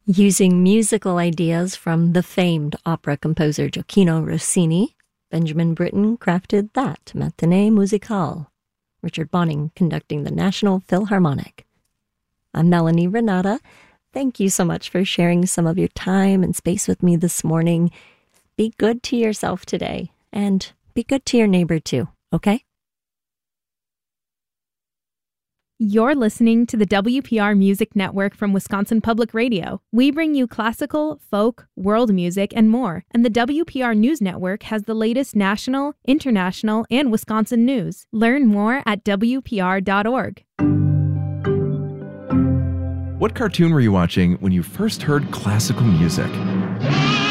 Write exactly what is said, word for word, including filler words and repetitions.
Using musical ideas from the famed opera composer Gioacchino Rossini, Benjamin Britten crafted that Matinée Musicale, Richard Bonning conducting the National Philharmonic. I'm Melanie Renata. Thank you so much for sharing some of your time and space with me this morning. Be good to yourself today, and be good to your neighbor too, okay? You're listening to the W P R Music Network from Wisconsin Public Radio. We bring you classical, folk, world music, and more. And the W P R News Network has the latest national, international, and Wisconsin news. Learn more at W P R dot org. What cartoon were you watching when you first heard classical music?